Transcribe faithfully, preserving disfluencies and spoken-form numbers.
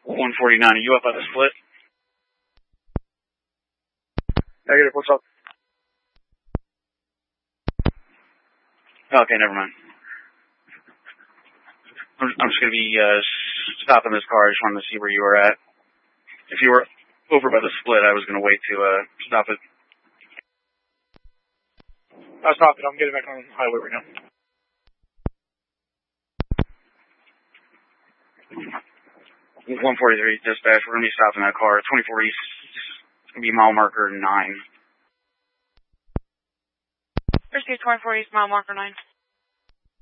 one forty-nine, are you up by the split? Negative, what's up? Okay, never mind. I'm, I'm just going to be uh, stopping this car. I just wanted to see where you were at. If you were over by the split, I was going to wait to uh, stop it. I'll stop it. I'm getting back on the highway right now. one forty-three, dispatch. We're going to be stopping that car. twenty-four East. It's going to be mile marker nine. Rescue twenty-four East, mile marker nine.